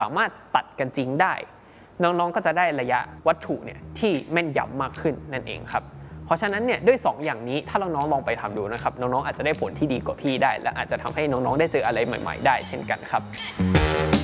สามารถตัดกันจริงได้น้องๆก็จะได้ระยะวัตถุเนี่ยที่แม่นยำมากขึ้นนั่นเองครับเพราะฉะนั้นเนี่ยด้วย2อย่างนี้ถ้าน้องๆลองไปทำดูนะครับน้องๆอาจจะได้ผลที่ดีกว่าพี่ได้และอาจจะทำให้น้องๆได้เจออะไรใหม่ๆได้เช่นกันครับ